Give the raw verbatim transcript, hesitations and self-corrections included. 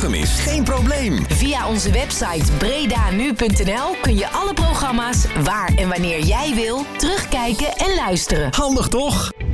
gemist? Geen probleem. Via onze website bredanu punt n l kun je alle programma's waar en wanneer jij wil terugkijken en luisteren. Handig toch?